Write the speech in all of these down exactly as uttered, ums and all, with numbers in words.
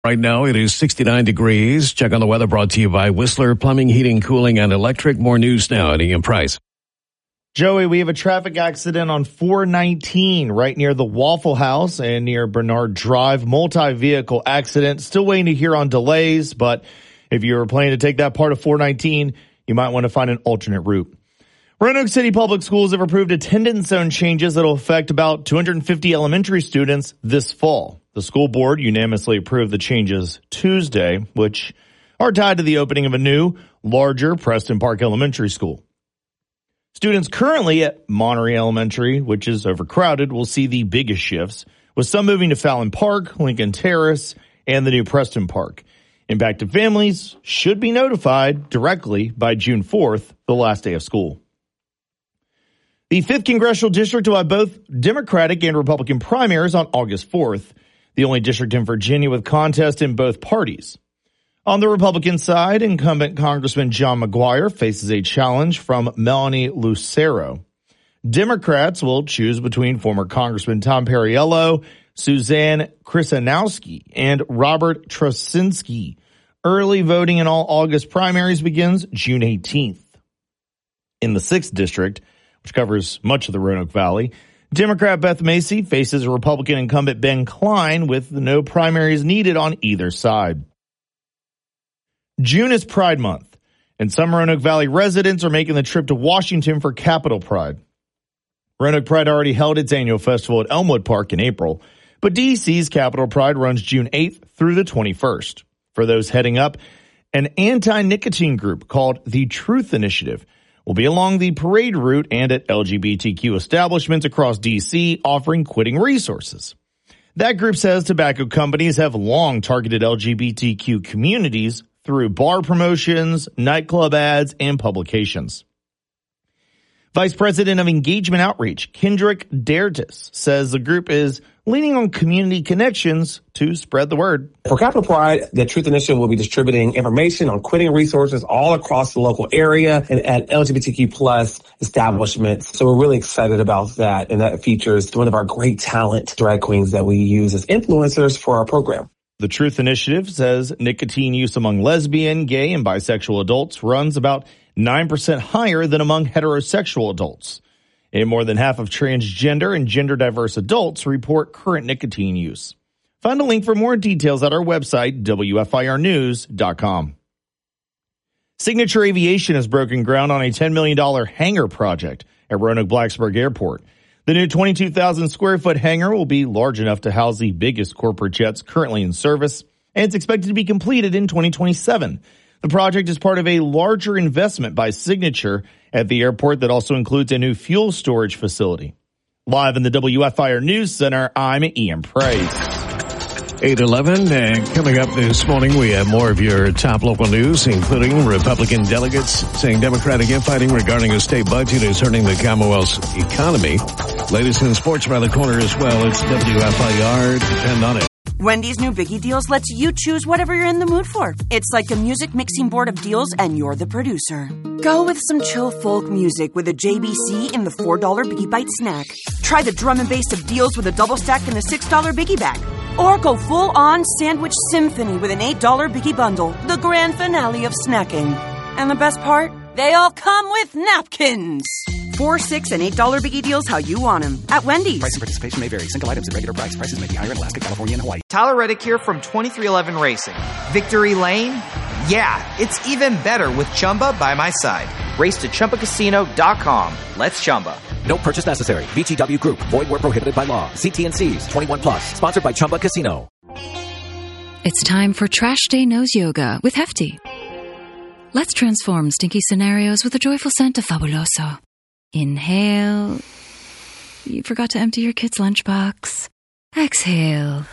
Right now, it is sixty-nine degrees. Check on the weather brought to you by Whistler Plumbing, Heating, Cooling, and Electric. More news now at Ian Price. Joey, we have a traffic accident on four nineteen right near the Waffle House and near Bernard Drive. Multi-vehicle accident. Still waiting to hear on delays, but if you're planning to take that part of four nineteen, you might want to find an alternate route. Roanoke City Public Schools have approved attendance zone changes that will affect about two hundred fifty elementary students this fall. The school board unanimously approved the changes Tuesday, which are tied to the opening of a new, larger Preston Park Elementary School. Students currently at Monterey Elementary, which is overcrowded, will see the biggest shifts, with some moving to Fallon Park, Lincoln Terrace, and the new Preston Park. Impacted families should be notified directly by June fourth, the last day of school. The fifth Congressional District will have both Democratic and Republican primaries on August fourth, the only district in Virginia with contest in both parties. On the Republican side, incumbent Congressman John McGuire faces a challenge from Melanie Lucero. Democrats will choose between former Congressman Tom Perriello, Suzanne Krisanowski, and Robert Trosinski. Early voting in all August primaries begins June eighteenth. In the sixth District, which covers much of the Roanoke Valley, Democrat Beth Macy faces Republican incumbent Ben Klein with no primaries needed on either side. June is Pride Month, and some Roanoke Valley residents are making the trip to Washington for Capitol Pride. Roanoke Pride already held its annual festival at Elmwood Park in April, but D C's Capitol Pride runs June eighth through the twenty-first. For those heading up, an anti-nicotine group called the Truth Initiative will be along the parade route and at L G B T Q establishments across D C offering quitting resources. That group says tobacco companies have long targeted L G B T Q communities through bar promotions, nightclub ads, and publications. Vice President of Engagement Outreach, Kendrick Dertis, says the group is leaning on community connections to spread the word. For Capitol Pride, the Truth Initiative will be distributing information on quitting resources all across the local area and at L G B T Q plus establishments. So we're really excited about that. And that features one of our great talent drag queens that we use as influencers for our program. The Truth Initiative says nicotine use among lesbian, gay, and bisexual adults runs about nine percent higher than among heterosexual adults. And more than half of transgender and gender-diverse adults report current nicotine use. Find a link for more details at our website, W F I R news dot com. Signature Aviation has broken ground on a ten million dollars hangar project at Roanoke-Blacksburg Airport. The new twenty-two thousand square foot hangar will be large enough to house the biggest corporate jets currently in service, and it's expected to be completed in twenty twenty-seven. The project is part of a larger investment by Signature at the airport that also includes a new fuel storage facility. Live in the W F I R News Center, I'm Ian Price. eight eleven, and coming up this morning, we have more of your top local news, including Republican delegates saying Democratic infighting regarding a state budget is hurting the Commonwealth's economy. Latest in sports around the corner as well. It's W F I R. Depend on it. Wendy's new Biggie Deals lets you choose whatever you're in the mood for. It's like a music mixing board of deals, and you're the producer. Go with some chill folk music with a J B C in the four dollar Biggie Bite snack. Try the drum and bass of deals with a double stack in the six dollar Biggie Bag. Or go full-on sandwich symphony with an eight dollar Biggie Bundle, the grand finale of snacking. And the best part? They all come with napkins. Four, six, and eight dollar Biggie Deals how you want them at Wendy's. Price and participation may vary. Single items at regular price. Prices may be higher in Alaska, California, and Hawaii. Tyler Reddick here from twenty-three eleven Racing. Victory Lane? Yeah, it's even better with Chumba by my side. Race to Chumba Casino dot com. Let's Chumba. No purchase necessary. V G W Group. Void where prohibited by law. See T and C's. twenty-one plus. Sponsored by Chumba Casino. It's time for Trash Day Nose Yoga with Hefty. Let's transform stinky scenarios with a joyful scent of Fabuloso. Inhale. You forgot to empty your kid's lunchbox. Exhale.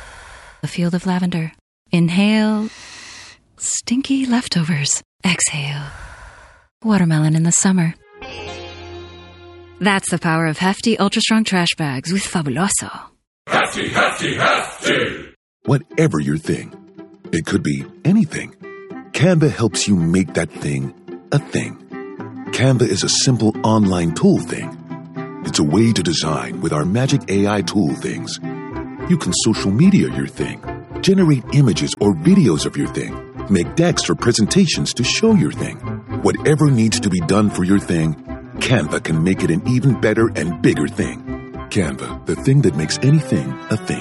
A field of lavender. Inhale. Stinky leftovers. Exhale. Watermelon in the summer. That's the power of Hefty Ultra Strong Trash Bags with Fabuloso. Hefty, Hefty, Hefty! Whatever your thing, it could be anything. Canva helps you make that thing a thing. Canva is a simple online tool thing. It's a way to design with our magic A I tool things. You can social media your thing, Generate images or videos of your thing. Make decks or presentations to show your thing. Whatever needs to be done for your thing, Canva can make it an even better and bigger thing. Canva, the thing that makes anything a thing.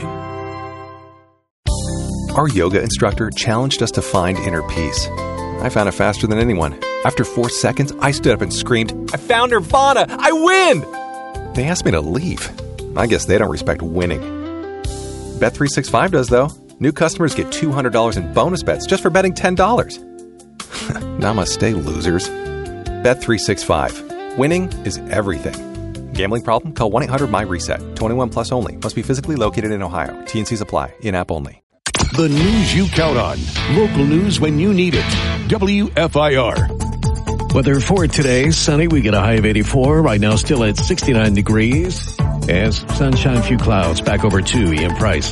Our yoga instructor challenged us to find inner peace. I found it faster than anyone. After four seconds, I stood up and screamed, "I found Nirvana! I win!" They asked me to leave. I guess they don't respect winning. Bet three sixty-five does, though. New customers get two hundred dollars in bonus bets just for betting ten dollars. Namaste, losers. Bet three sixty-five. Winning is everything. Gambling problem? Call one eight hundred my reset. twenty-one plus only. Must be physically located in Ohio. T N Cs apply. In-app only. The news you count on. Local news when you need it. W F I R. Weather for today, sunny. We get a high of eighty-four. Right now still at sixty-nine degrees. As sunshine, few clouds. Back over to Ian Price.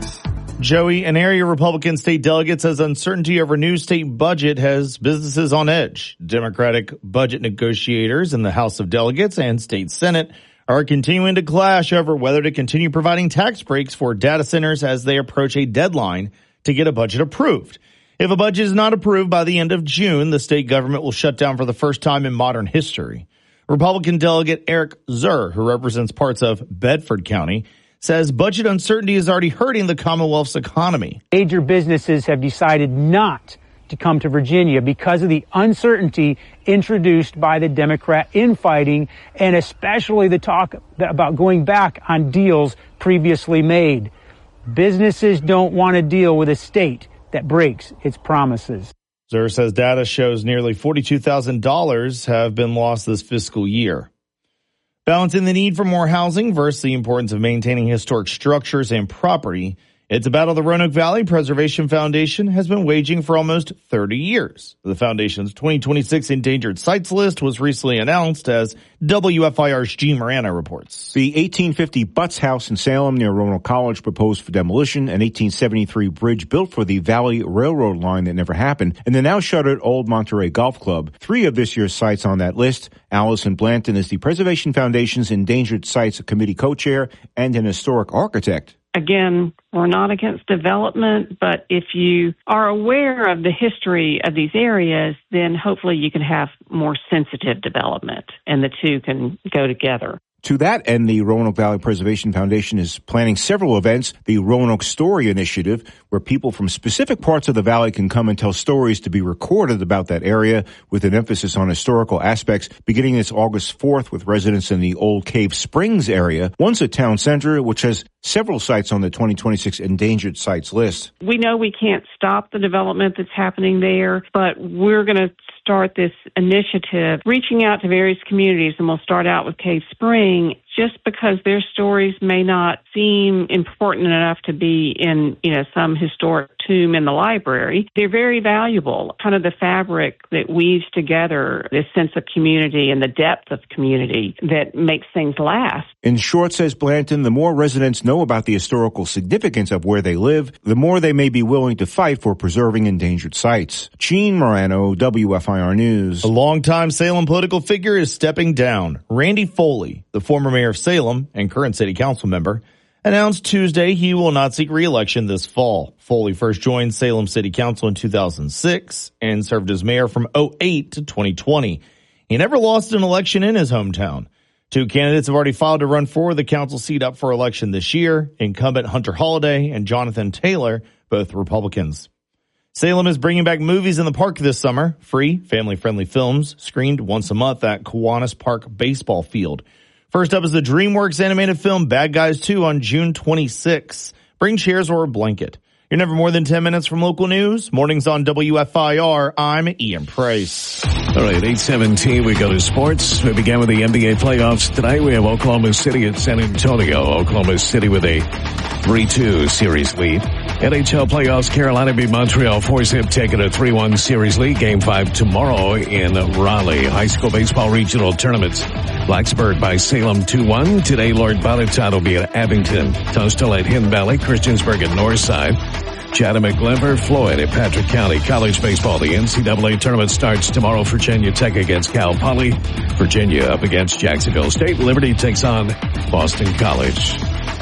Joey, an area Republican state delegate says uncertainty over new state budget has businesses on edge. Democratic budget negotiators in the House of Delegates and State Senate are continuing to clash over whether to continue providing tax breaks for data centers as they approach a deadline to get a budget approved. If a budget is not approved by the end of June, the state government will shut down for the first time in modern history. Republican delegate Eric Zur, who represents parts of Bedford County, says budget uncertainty is already hurting the Commonwealth's economy. Major businesses have decided not to come to Virginia because of the uncertainty introduced by the Democrat infighting, and especially the talk about going back on deals previously made. Businesses don't want to deal with a state that breaks its promises. Zur says data shows nearly forty-two thousand dollars have been lost this fiscal year. Balancing the need for more housing versus the importance of maintaining historic structures and property, it's a battle the Roanoke Valley Preservation Foundation has been waging for almost thirty years. The foundation's twenty twenty-six Endangered Sites list was recently announced, as W F I R's Gene Morano reports. The eighteen fifty Butts House in Salem near Roanoke College proposed for demolition, an eighteen seventy-three bridge built for the Valley Railroad line that never happened, and the now shuttered Old Monterey Golf Club. Three of this year's sites on that list. Allison Blanton is the Preservation Foundation's Endangered Sites Committee co-chair and an historic architect. Again, we're not against development, but if you are aware of the history of these areas, then hopefully you can have more sensitive development, and the two can go together. To that end, the Roanoke Valley Preservation Foundation is planning several events. The Roanoke Story Initiative, where people from specific parts of the valley can come and tell stories to be recorded about that area, with an emphasis on historical aspects, beginning this August fourth with residents in the Old Cave Springs area, once a town center, which has several sites on the twenty twenty-six Endangered Sites list. We know we can't stop the development that's happening there, but we're going to start this initiative reaching out to various communities, and we'll start out with Cave Spring, just because their stories may not seem important enough to be in, you know, some historic tomb in the library. They're very valuable, kind of the fabric that weaves together this sense of community and the depth of community that makes things last. In short, says Blanton, the more residents know about the historical significance of where they live, the more they may be willing to fight for preserving endangered sites. Gene Morano, W F I R News. A longtime Salem political figure is stepping down. Randy Foley, the former mayor of Salem and current city council member, announced Tuesday he will not seek re-election this fall. Foley first joined Salem City Council in two thousand six and served as mayor from oh eight to twenty twenty. He never lost an election in his hometown. Two candidates have already filed to run for the council seat up for election this year, incumbent Hunter Holliday and Jonathan Taylor, both Republicans. Salem is bringing back movies in the park this summer. Free, family-friendly films screened once a month at Kiwanis Park Baseball Field. First up is the DreamWorks animated film Bad Guys two on June twenty-sixth. Bring chairs or a blanket. You're never more than ten minutes from local news. Mornings on W F I R. I'm Ian Price. All right, eight seventeen, we go to sports. We began with the N B A playoffs. Tonight we have Oklahoma City at San Antonio. Oklahoma City with a three two series lead. N H L playoffs, Carolina beat Montreal. Forsyth taking a three one series lead. Game five tomorrow in Raleigh. High school baseball regional tournaments. Blacksburg by Salem two one. Today, Lord Bonnettown will be at Abington. Tunstall at Hidden Valley. Christiansburg at Northside. Chatham at Glenver. Floyd at Patrick County. College baseball. The N C double A tournament starts tomorrow. Virginia Tech against Cal Poly. Virginia up against Jacksonville State. Liberty takes on Boston College.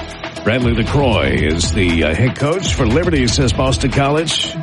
Bradley LaCroix is the uh, head coach for Liberty, says Boston College